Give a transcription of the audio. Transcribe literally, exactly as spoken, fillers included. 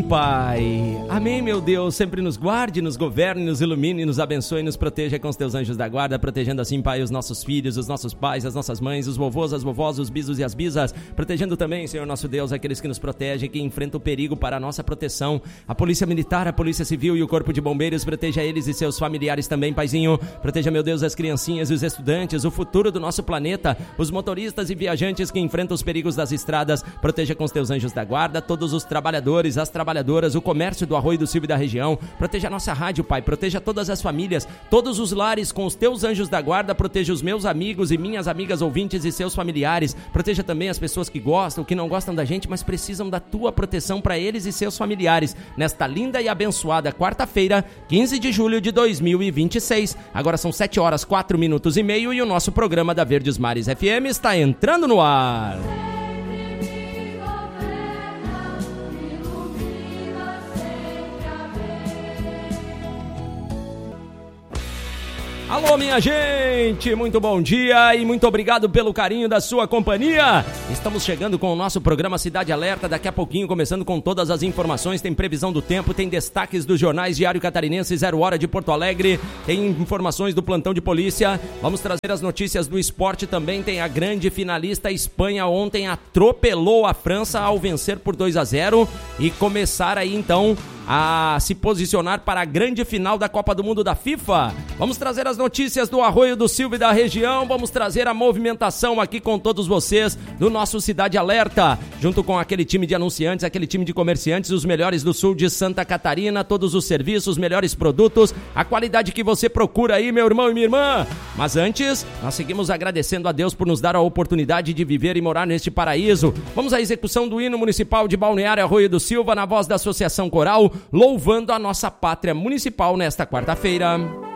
Pai, amém, meu Deus, sempre nos guarde, nos governe, nos ilumine, nos abençoe, nos proteja com os teus anjos da guarda, protegendo assim, Pai, os nossos filhos, os nossos pais, as nossas mães, os vovôs, as vovós, os bisos e as bisas, protegendo também, Senhor nosso Deus, aqueles que nos protegem, que enfrentam o perigo para a nossa proteção, a Polícia Militar, a Polícia Civil e o Corpo de Bombeiros, proteja eles e seus familiares também, Paizinho, proteja, meu Deus, as criancinhas e os estudantes, o futuro do nosso planeta, os motoristas e viajantes que enfrentam os perigos das estradas, proteja com os teus anjos da guarda, todos os trabalhadores, as trabalhadoras, o comércio do Arroio do Silva e da região, proteja a nossa rádio, Pai, proteja todas as famílias, todos os lares com os teus anjos da guarda, proteja os meus amigos e minhas amigas ouvintes e seus familiares, proteja também as pessoas que gostam, que não gostam da gente, mas precisam da tua proteção para eles e seus familiares, nesta linda e abençoada quarta-feira, quinze de julho de dois mil e vinte e seis, agora são sete horas, quatro minutos e meio e o nosso programa da Verdes Mares F M está entrando no ar. Alô, minha gente, muito bom dia e muito obrigado pelo carinho da sua companhia. Estamos chegando com o nosso programa Cidade Alerta, daqui a pouquinho começando com todas as informações, tem previsão do tempo, tem destaques dos jornais Diário Catarinense, Zero Hora de Porto Alegre, tem informações do plantão de polícia, vamos trazer as notícias do esporte também, tem a grande finalista, a Espanha ontem atropelou a França ao vencer por dois a zero e começar aí então a se posicionar para a grande final da Copa do Mundo da FIFA. Vamos trazer as notícias do Arroio do Silva e da região, vamos trazer a movimentação aqui com todos vocês do nosso Cidade Alerta, junto com aquele time de anunciantes, aquele time de comerciantes, os melhores do sul de Santa Catarina, todos os serviços, os melhores produtos, a qualidade que você procura aí, meu irmão e minha irmã. Mas antes, nós seguimos agradecendo a Deus por nos dar a oportunidade de viver e morar neste paraíso. Vamos à execução do hino municipal de Balneário Arroio do Silva, na voz da Associação Coral, louvando a nossa pátria municipal nesta quarta-feira.